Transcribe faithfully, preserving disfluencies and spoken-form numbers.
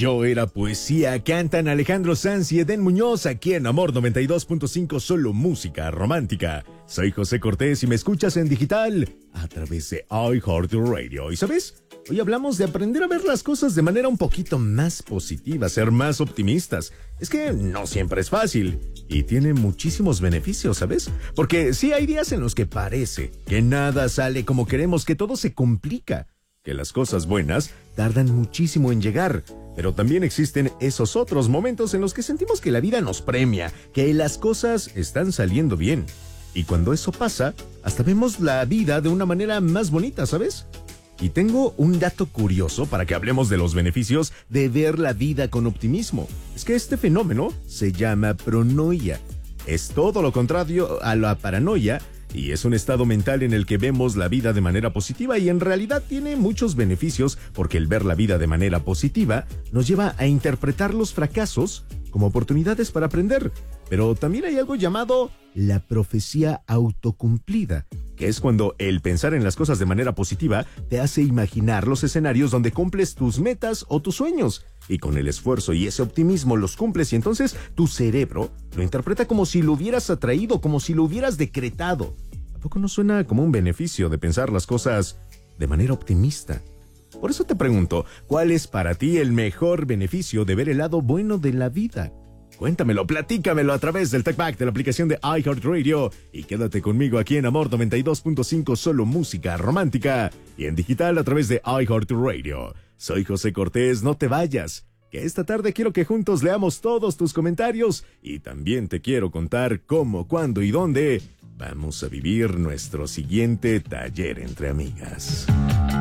Yo era poesía, cantan Alejandro Sanz y Edén Muñoz aquí en Amor noventa y dos punto cinco, solo música romántica. Soy José Cortés y me escuchas en digital a través de iHeartRadio. ¿Y sabes? Hoy hablamos de aprender a ver las cosas de manera un poquito más positiva, ser más optimistas. Es que no siempre es fácil y tiene muchísimos beneficios, ¿sabes? Porque sí hay días en los que parece que nada sale como queremos, que todo se complica, que las cosas buenas tardan muchísimo en llegar. Pero también existen esos otros momentos en los que sentimos que la vida nos premia, que las cosas están saliendo bien. Y cuando eso pasa, hasta vemos la vida de una manera más bonita, ¿sabes? Y tengo un dato curioso para que hablemos de los beneficios de ver la vida con optimismo. Es que este fenómeno se llama pronoia. Es todo lo contrario a la paranoia, y es un estado mental en el que vemos la vida de manera positiva, y en realidad tiene muchos beneficios porque el ver la vida de manera positiva nos lleva a interpretar los fracasos como oportunidades para aprender. Pero también hay algo llamado la profecía autocumplida, que es cuando el pensar en las cosas de manera positiva te hace imaginar los escenarios donde cumples tus metas o tus sueños. Y con el esfuerzo y ese optimismo los cumples, y entonces tu cerebro lo interpreta como si lo hubieras atraído, como si lo hubieras decretado. ¿A poco no suena como un beneficio de pensar las cosas de manera optimista? Por eso te pregunto, ¿cuál es para ti el mejor beneficio de ver el lado bueno de la vida? Cuéntamelo, platícamelo a través del TalkBack de la aplicación de iHeartRadio, y quédate conmigo aquí en Amor noventa y dos punto cinco, solo música romántica, y en digital a través de iHeartRadio. Soy José Cortés, no te vayas, que esta tarde quiero que juntos leamos todos tus comentarios, y también te quiero contar cómo, cuándo y dónde vamos a vivir nuestro siguiente taller entre amigas.